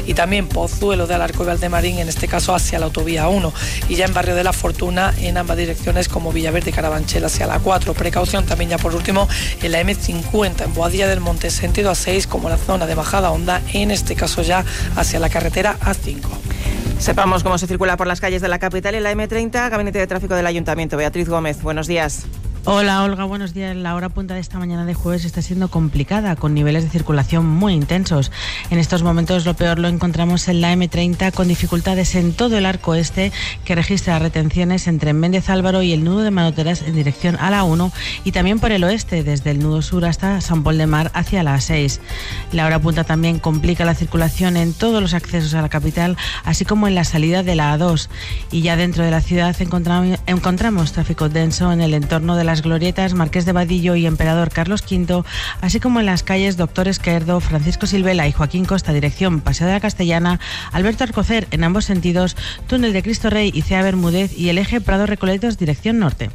y también Pozuelo de Alarcón y Valdemarín, en este caso hacia la autovía 1, y ya en Barrio de la Fortuna en ambas direcciones como Villaverde y Carabanchel hacia la 4. Precaución también ya por último en la M50 en Boadilla del Monte sentido A6 como la zona de Bajada Honda, en este caso ya hacia la carretera A5. Sepamos cómo se circula por las calles de la capital en la M30, Gabinete de Tráfico del Ayuntamiento. Beatriz Gómez, buenos días. Hola Olga, buenos días. La hora punta de esta mañana de jueves está siendo complicada, con niveles de circulación muy intensos. En estos momentos lo peor lo encontramos en la M30, con dificultades en todo el arco este, que registra retenciones entre Méndez Álvaro y el nudo de Manoteras en dirección a la 1, y también por el oeste, desde el nudo sur hasta San Pol de Mar hacia la 6. La hora punta también complica la circulación en todos los accesos a la capital, así como en la salida de la A2. Y ya dentro de la ciudad encontramos tráfico denso en el entorno de las glorietas Marqués de Vadillo y Emperador Carlos V, así como en las calles Doctor Esquerdo, Francisco Silvela y Joaquín Costa, dirección Paseo de la Castellana, Alberto Alcocer en ambos sentidos, Túnel de Cristo Rey y Cea Bermúdez, y el eje Prado Recoletos, dirección norte.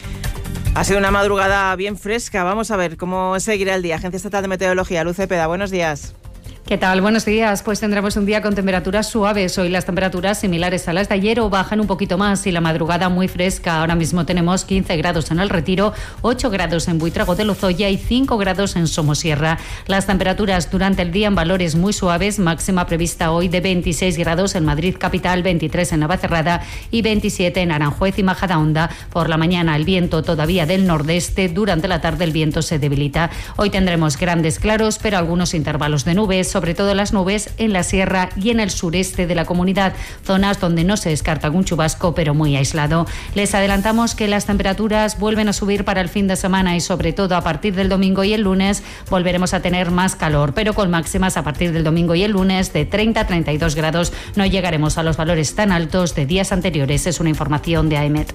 Ha sido una madrugada bien fresca. Vamos a ver cómo seguirá el día. Agencia Estatal de Meteorología, Luz Cepeda, buenos días. ¿Qué tal? Buenos días. Pues tendremos un día con temperaturas suaves. Hoy las temperaturas similares a las de ayer o bajan un poquito más, y la madrugada muy fresca. Ahora mismo tenemos 15 grados en El Retiro, 8 grados en Buitrago de Lozoya y 5 grados en Somosierra. Las temperaturas durante el día en valores muy suaves, máxima prevista hoy de 26 grados en Madrid capital, 23 en Navacerrada y 27 en Aranjuez y Majadahonda. Por la mañana el viento todavía del nordeste, durante la tarde el viento se debilita. Hoy tendremos grandes claros, pero algunos intervalos de nubes, sobre todo las nubes en la sierra y en el sureste de la comunidad, zonas donde no se descarta algún chubasco, pero muy aislado. Les adelantamos que las temperaturas vuelven a subir para el fin de semana, y sobre todo a partir del domingo y el lunes volveremos a tener más calor, pero con máximas a partir del domingo y el lunes de 30 a 32 grados. No llegaremos a los valores tan altos de días anteriores. Es una información de AEMET.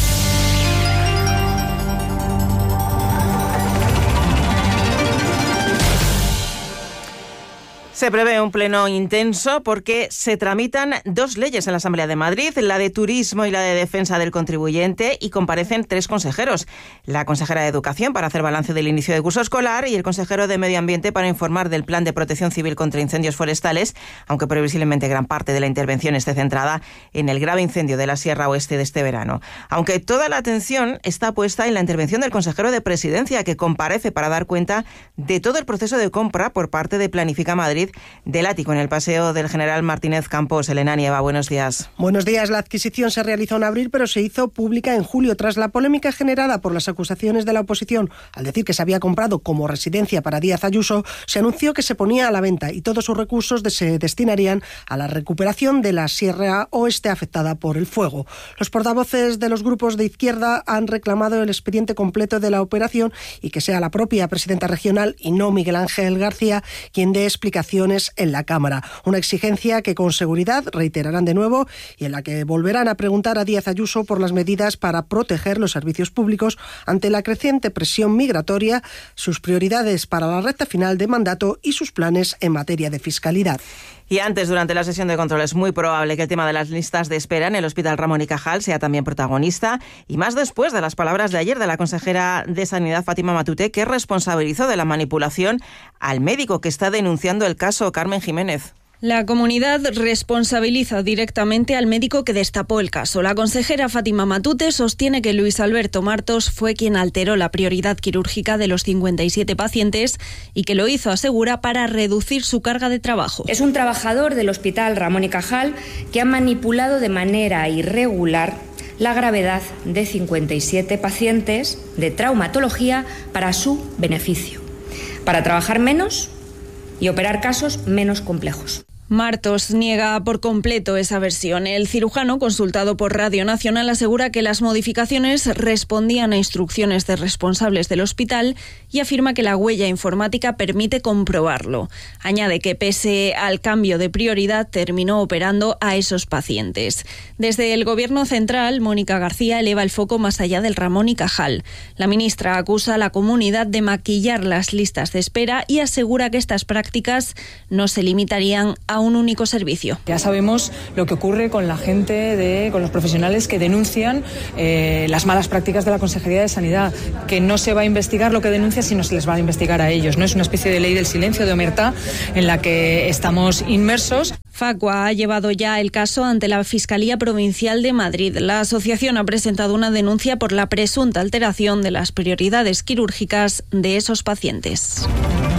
Se prevé un pleno intenso porque se tramitan dos leyes en la Asamblea de Madrid, la de turismo y la de defensa del contribuyente, y comparecen tres consejeros. La consejera de Educación para hacer balance del inicio de curso escolar y el consejero de Medio Ambiente para informar del plan de protección civil contra incendios forestales, aunque previsiblemente gran parte de la intervención esté centrada en el grave incendio de la Sierra Oeste de este verano. Aunque toda la atención está puesta en la intervención del consejero de Presidencia, que comparece para dar cuenta de todo el proceso de compra por parte de Planifica Madrid del ático en el Paseo del General Martínez Campos. Elena Nieva, buenos días. Buenos días. La adquisición se realizó en abril, pero se hizo pública en julio tras la polémica generada por las acusaciones de la oposición. Al decir que se había comprado como residencia para Díaz Ayuso, se anunció que se ponía a la venta y todos sus recursos se destinarían a la recuperación de la Sierra Oeste afectada por el fuego. Los portavoces de los grupos de izquierda han reclamado el expediente completo de la operación y que sea la propia presidenta regional y no Miguel Ángel García quien dé explicaciones en la Cámara. Una exigencia que con seguridad reiterarán de nuevo y en la que volverán a preguntar a Díaz Ayuso por las medidas para proteger los servicios públicos ante la creciente presión migratoria, sus prioridades para la recta final de mandato y sus planes en materia de fiscalidad. Y antes, durante la sesión de control, es muy probable que el tema de las listas de espera en el Hospital Ramón y Cajal sea también protagonista, y más después de las palabras de ayer de la consejera de Sanidad, Fátima Matute, que responsabilizó de la manipulación al médico que está denunciando el caso, Carmen Jiménez. La comunidad responsabiliza directamente al médico que destapó el caso. La consejera Fátima Matute sostiene que Luis Alberto Martos fue quien alteró la prioridad quirúrgica de los 57 pacientes y que lo hizo, asegura, para reducir su carga de trabajo. Es un trabajador del Hospital Ramón y Cajal que ha manipulado de manera irregular la gravedad de 57 pacientes de traumatología para su beneficio, para trabajar menos y operar casos menos complejos. Martos niega por completo esa versión. El cirujano, consultado por Radio Nacional, asegura que las modificaciones respondían a instrucciones de responsables del hospital y afirma que la huella informática permite comprobarlo. Añade que pese al cambio de prioridad terminó operando a esos pacientes. Desde el Gobierno central, Mónica García eleva el foco más allá del Ramón y Cajal. La ministra acusa a la comunidad de maquillar las listas de espera y asegura que estas prácticas no se limitarían a a un único servicio. Ya sabemos lo que ocurre con la gente, con los profesionales que denuncian las malas prácticas de la Consejería de Sanidad, que no se va a investigar lo que denuncia, sino se les va a investigar a ellos. No es una especie de ley del silencio, de omertá, en la que estamos inmersos. Facua ha llevado ya el caso ante la Fiscalía Provincial de Madrid. La asociación ha presentado una denuncia por la presunta alteración de las prioridades quirúrgicas de esos pacientes.